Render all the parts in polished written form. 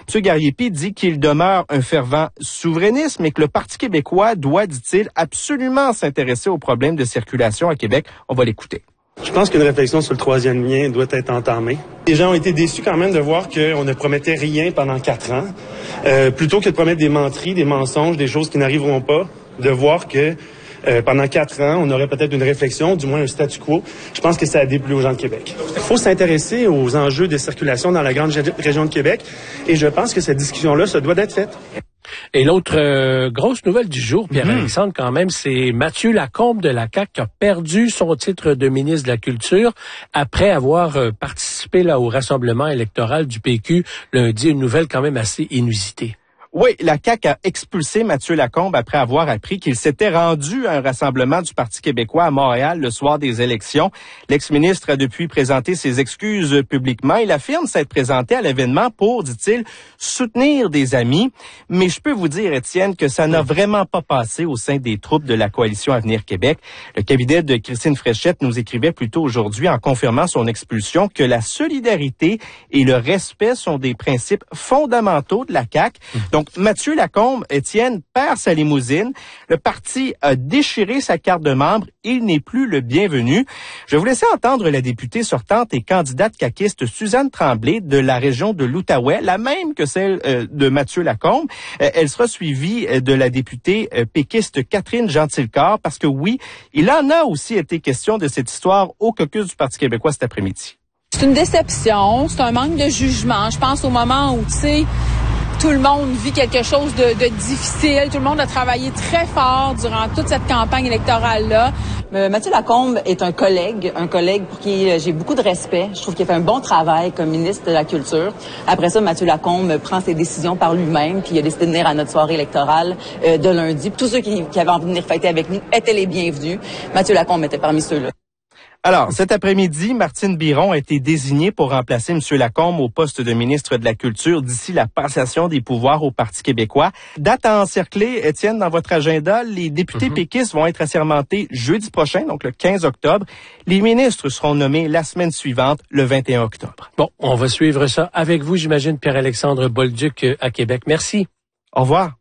M. Gariepi dit qu'il demeure un fervent souverainiste, mais que le Parti québécois doit, dit-il, absolument s'intéresser aux problèmes de circulation à Québec. On va l'écouter. Je pense qu'une réflexion sur le troisième lien doit être entamée. Les gens ont été déçus quand même de voir qu'on ne promettait rien pendant 4 ans. Plutôt que de promettre des menteries, des mensonges, des choses qui n'arriveront pas, de voir que pendant 4 ans, on aurait peut-être une réflexion, du moins un statu quo. Je pense que ça a déplu aux gens de Québec. Il faut s'intéresser aux enjeux de circulation dans la grande région de Québec et je pense que cette discussion-là, ça doit être faite. Et l'autre grosse nouvelle du jour, Pierre-Alexandre, quand même, c'est Mathieu Lacombe de la CAQ qui a perdu son titre de ministre de la Culture après avoir participé là au rassemblement électoral du PQ lundi, une nouvelle quand même assez inusitée. Oui, la CAQ a expulsé Mathieu Lacombe après avoir appris qu'il s'était rendu à un rassemblement du Parti québécois à Montréal le soir des élections. L'ex-ministre a depuis présenté ses excuses publiquement. Il affirme s'être présenté à l'événement pour, dit-il, soutenir des amis. Mais je peux vous dire, Étienne, que ça n'a vraiment pas passé au sein des troupes de la coalition Avenir Québec. Le cabinet de Christine Fréchette nous écrivait plus tôt aujourd'hui, en confirmant son expulsion, que la solidarité et le respect sont des principes fondamentaux de la CAQ. Donc, Mathieu Lacombe, Étienne, perd sa limousine. Le parti a déchiré sa carte de membre. Il n'est plus le bienvenu. Je vais vous laisser entendre la députée sortante et candidate caquiste Suzanne Tremblay de la région de l'Outaouais, la même que celle de Mathieu Lacombe. Elle sera suivie de la députée péquiste Catherine Gentilcorps parce que oui, il en a aussi été question de cette histoire au caucus du Parti québécois cet après-midi. C'est une déception, c'est un manque de jugement. Je pense au moment où, tu sais, tout le monde vit quelque chose de difficile. Tout le monde a travaillé très fort durant toute cette campagne électorale-là. Mathieu Lacombe est un collègue pour qui j'ai beaucoup de respect. Je trouve qu'il a fait un bon travail comme ministre de la Culture. Après ça, Mathieu Lacombe prend ses décisions par lui-même, puis il a décidé de venir à notre soirée électorale de lundi. Tous ceux qui avaient envie de venir fêter avec nous étaient les bienvenus. Mathieu Lacombe était parmi ceux-là. Alors, cet après-midi, Martine Biron a été désignée pour remplacer M. Lacombe au poste de ministre de la Culture d'ici la passation des pouvoirs au Parti québécois. Date à encercler, Étienne, dans votre agenda, les députés péquistes vont être assermentés jeudi prochain, donc le 15 octobre. Les ministres seront nommés la semaine suivante, le 21 octobre. Bon, on va suivre ça avec vous, j'imagine, Pierre-Alexandre Bolduc à Québec. Merci. Au revoir.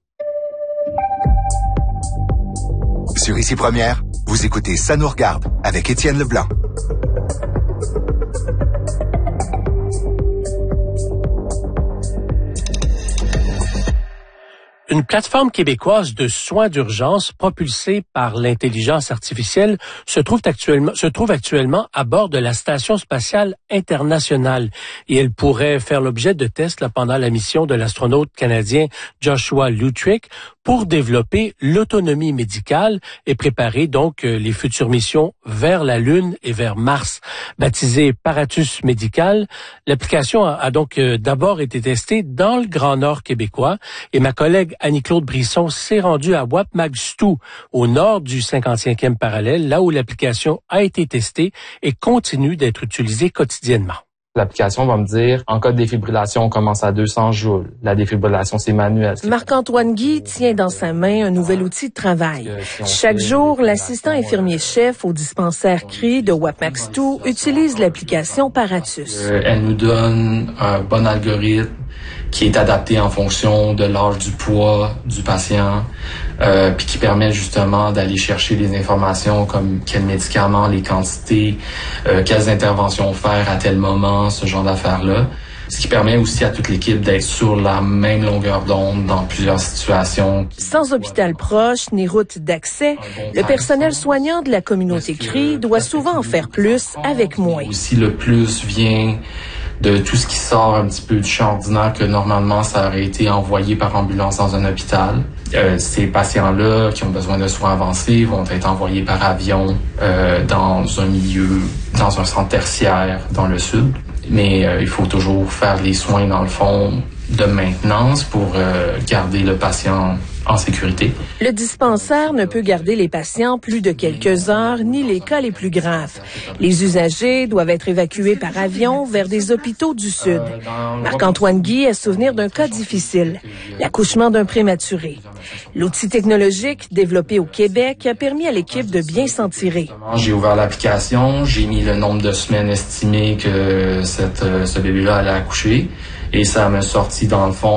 Sur Ici Première, vous écoutez Ça nous regarde avec Étienne Leblanc. Une plateforme québécoise de soins d'urgence propulsée par l'intelligence artificielle se trouve actuellement à bord de la Station spatiale internationale et elle pourrait faire l'objet de tests pendant la mission de l'astronaute canadien Joshua Lutrick pour développer l'autonomie médicale et préparer donc les futures missions vers la Lune et vers Mars. Baptisée Paratus Médical, l'application a donc d'abord été testée dans le Grand Nord québécois et ma collègue Annie-Claude Brisson s'est rendue à Wapmagstou, au nord du 55e parallèle, là où l'application a été testée et continue d'être utilisée quotidiennement. L'application va me dire, en cas de défibrillation, on commence à 200 joules. La défibrillation, c'est manuel. Marc-Antoine Guy tient dans sa main un nouvel outil de travail. Chaque jour, l'assistant infirmier-chef au dispensaire CRI de Wapmagstou utilise l'application Paratus. Elle nous donne un bon algorithme qui est adapté en fonction de l'âge, du poids du patient, puis qui permet justement d'aller chercher des informations comme quels médicaments, les quantités, quelles interventions faire à tel moment, ce genre d'affaires-là. Ce qui permet aussi à toute l'équipe d'être sur la même longueur d'onde dans plusieurs situations. Sans hôpital proche ni route d'accès, le personnel soignant de la communauté CRI doit souvent en faire plus avec moins. Aussi, le plus vient de tout ce qui sort un petit peu du champ ordinaire que normalement ça aurait été envoyé par ambulance dans un hôpital. Ces patients-là qui ont besoin de soins avancés vont être envoyés par avion dans un milieu, dans un centre tertiaire dans le sud. Mais il faut toujours faire les soins dans le fond de maintenance pour garder le patient en sécurité. Le dispensaire ne peut garder les patients plus de quelques heures, ni les cas les plus graves. Les usagers doivent être évacués par avion vers des hôpitaux du Sud. Marc-Antoine Guy a souvenir d'un cas difficile, l'accouchement d'un prématuré. L'outil technologique développé au Québec a permis à l'équipe de bien s'en tirer. J'ai ouvert l'application, j'ai mis le nombre de semaines estimé que ce bébé-là allait accoucher et ça m'a sorti dans le fond